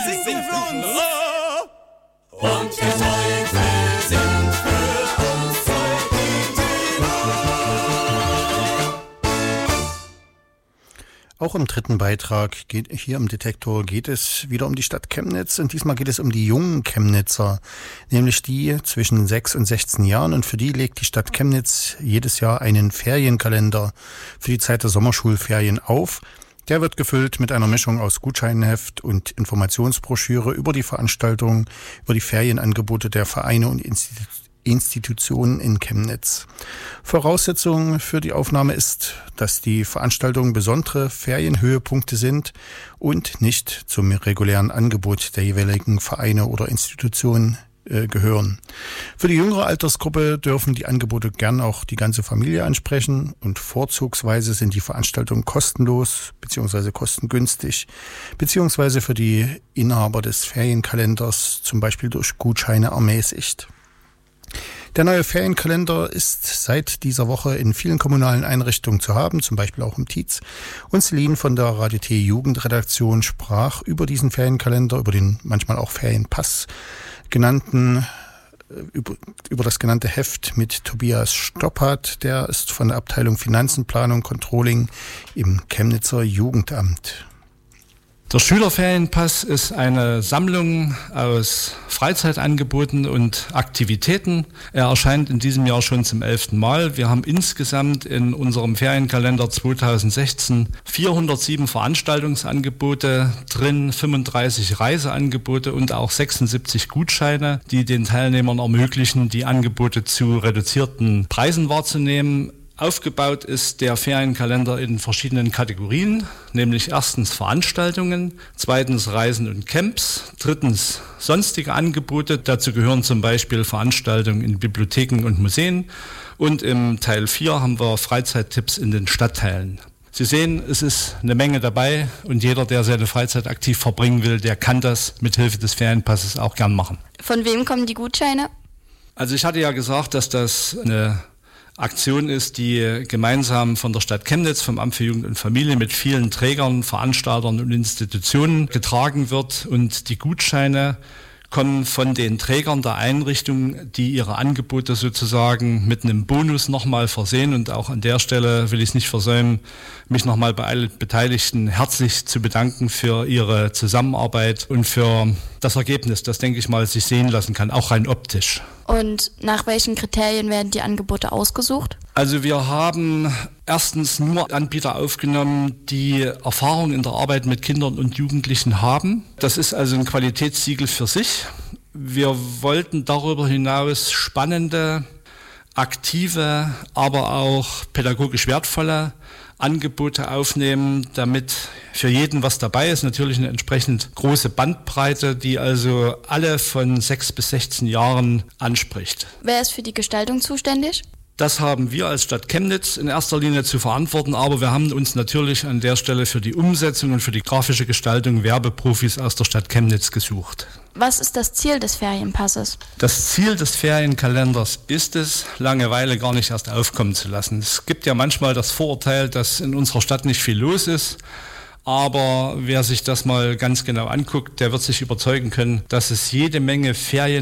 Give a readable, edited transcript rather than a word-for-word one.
singt ihr für uns. Und der Teufel singt für uns Auch im dritten Beitrag hier im Detektor geht es wieder um die Stadt Chemnitz und diesmal geht es um die jungen Chemnitzer, nämlich die zwischen 6 und 16 Jahren, und für die legt die Stadt Chemnitz jedes Jahr einen Ferienkalender für die Zeit der Sommerschulferien auf. Der wird gefüllt mit einer Mischung aus Gutscheinheft und Informationsbroschüre über die Veranstaltungen, über die Ferienangebote der Vereine und Institutionen in Chemnitz. Voraussetzung für die Aufnahme ist, dass die Veranstaltungen besondere Ferienhöhepunkte sind und nicht zum regulären Angebot der jeweiligen Vereine oder Institutionen gehören. Für die jüngere Altersgruppe dürfen die Angebote gern auch die ganze Familie ansprechen und vorzugsweise sind die Veranstaltungen kostenlos bzw. kostengünstig bzw. für die Inhaber des Ferienkalenders zum Beispiel durch Gutscheine ermäßigt. Der neue Ferienkalender ist seit dieser Woche in vielen kommunalen Einrichtungen zu haben, zum Beispiel auch im Tietz. Und Celine von der Radio T Jugendredaktion sprach über diesen Ferienkalender, über den manchmal auch Ferienpass genannten, über das genannte Heft mit Tobias Stoppert. Der ist von der Abteilung Finanzen, Planung, Controlling im Chemnitzer Jugendamt. Der Schülerferienpass ist eine Sammlung aus Freizeitangeboten und Aktivitäten. Er erscheint in diesem Jahr schon zum 11. Mal. Wir haben insgesamt in unserem Ferienkalender 2016 407 Veranstaltungsangebote drin, 35 Reiseangebote und auch 76 Gutscheine, die den Teilnehmern ermöglichen, die Angebote zu reduzierten Preisen wahrzunehmen. Aufgebaut ist der Ferienkalender in verschiedenen Kategorien, nämlich erstens Veranstaltungen, zweitens Reisen und Camps, drittens sonstige Angebote. Dazu gehören zum Beispiel Veranstaltungen in Bibliotheken und Museen. Und im Teil 4 haben wir Freizeittipps in den Stadtteilen. Sie sehen, es ist eine Menge dabei und jeder, der seine Freizeit aktiv verbringen will, der kann das mit Hilfe des Ferienpasses auch gern machen. Von wem kommen die Gutscheine? Also ich hatte ja gesagt, dass das eine Aktion ist, die gemeinsam von der Stadt Chemnitz, vom Amt für Jugend und Familie mit vielen Trägern, Veranstaltern und Institutionen getragen wird. Und die Gutscheine kommen von den Trägern der Einrichtung, die ihre Angebote sozusagen mit einem Bonus nochmal versehen. Und auch an der Stelle will ich es nicht versäumen, mich nochmal bei allen Beteiligten herzlich zu bedanken für ihre Zusammenarbeit und für das Ergebnis, das, denke ich mal, sich sehen lassen kann, auch rein optisch. Und nach welchen Kriterien werden die Angebote ausgesucht? Also wir haben erstens nur Anbieter aufgenommen, die Erfahrung in der Arbeit mit Kindern und Jugendlichen haben. Das ist also ein Qualitätssiegel für sich. Wir wollten darüber hinaus spannende, aktive, aber auch pädagogisch wertvolle Angebote aufnehmen, damit für jeden was dabei ist. Natürlich eine entsprechend große Bandbreite, die also alle von 6 bis 16 Jahren anspricht. Wer ist für die Gestaltung zuständig? Das haben wir als Stadt Chemnitz in erster Linie zu verantworten, aber wir haben uns natürlich an der Stelle für die Umsetzung und für die grafische Gestaltung Werbeprofis aus der Stadt Chemnitz gesucht. Was ist das Ziel des Ferienpasses? Das Ziel des Ferienkalenders ist es, Langeweile gar nicht erst aufkommen zu lassen. Es gibt ja manchmal das Vorurteil, dass in unserer Stadt nicht viel los ist. Aber wer sich das mal ganz genau anguckt, der wird sich überzeugen können, dass es jede Menge Ferien